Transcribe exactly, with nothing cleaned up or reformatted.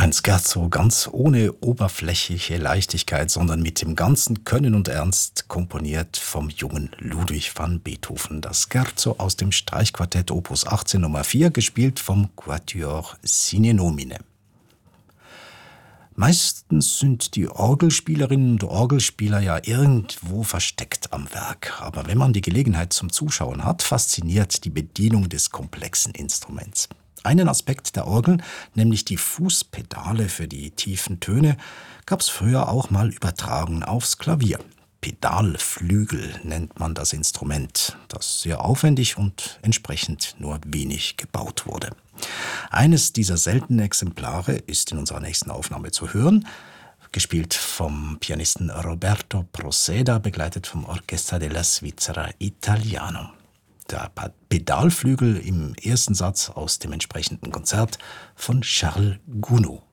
Ein Scherzo ganz ohne oberflächliche Leichtigkeit, sondern mit dem ganzen Können und Ernst, komponiert vom jungen Ludwig van Beethoven. Das Scherzo aus dem Streichquartett Opus achtzehn Nummer vier, gespielt vom Quatuor Sine Nomine. Meistens sind die Orgelspielerinnen und Orgelspieler ja irgendwo versteckt am Werk. Aber wenn man die Gelegenheit zum Zuschauen hat, fasziniert die Bedienung des komplexen Instruments. Einen Aspekt der Orgel, nämlich die Fußpedale für die tiefen Töne, gab es früher auch mal übertragen aufs Klavier. Pedalflügel nennt man das Instrument, das sehr aufwendig und entsprechend nur wenig gebaut wurde. Eines dieser seltenen Exemplare ist in unserer nächsten Aufnahme zu hören, gespielt vom Pianisten Roberto Proceda, begleitet vom Orchestra della Svizzera Italiano. Der Pedalflügel im ersten Satz aus dem entsprechenden Konzert von Charles Gounod.